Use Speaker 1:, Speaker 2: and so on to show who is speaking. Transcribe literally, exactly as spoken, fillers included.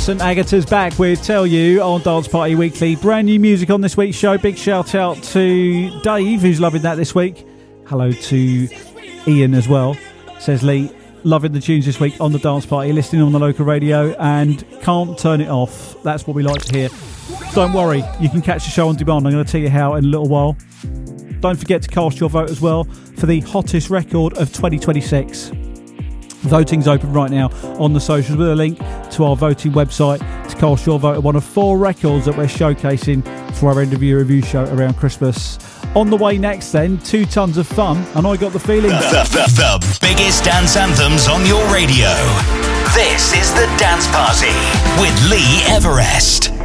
Speaker 1: St Agatha's back with Tell You on Dance Party Weekly. Brand new music on this week's show. Big shout out to Dave, who's loving that this week. Hello to Ian as well, says Lee. Loving the tunes this week on the Dance Party, listening on the local radio and can't turn it off. That's what we like to hear. Don't worry, you can catch the show on demand. I'm going to tell you how in a little while. Don't forget to cast your vote as well for the hottest record of twenty twenty-six. Voting's open right now on the socials with a link to our voting website to cast your vote at one of four records that we're showcasing for our end of year review show around Christmas. On the way next then, two tons of fun, and I got the feeling.
Speaker 2: The, the, the biggest dance anthems on your radio. This is the Dance Party with Lee Everest.